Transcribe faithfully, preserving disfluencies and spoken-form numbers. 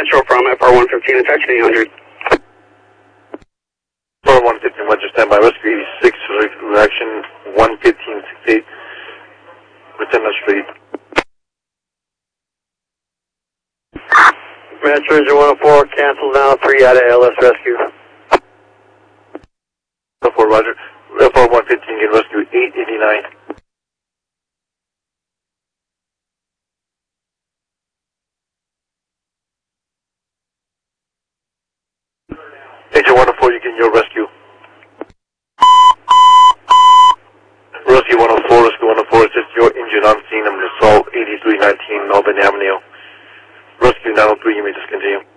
Metro from F R one fifteen, attach eight hundred. F R one fifteen, Roger, standby, rescue eighty-six, reaction one fifteen sixty-eight, return the street. Metro Ranger one oh four, cancel now, three out of A L S rescue. F four, Roger. F R one fifteen, get rescue eight eighty-nine. Agent one oh four, you get your rescue. Rescue one oh four, rescue one oh four, assist your engine on scene of an assault eighty-three nineteen Melbourne Avenue. Rescue nine oh three, you may discontinue.